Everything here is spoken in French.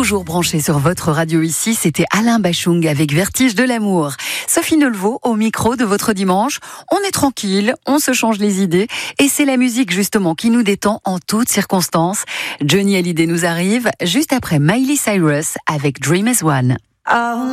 Toujours branché sur votre radio ici, c'était Alain Bachung avec Vertige de l'amour. Sophie Nelvaux au micro de votre dimanche. On est tranquille, on se change les idées et c'est la musique justement qui nous détend en toutes circonstances. Johnny Hallyday nous arrive juste après Miley Cyrus avec Dream as One.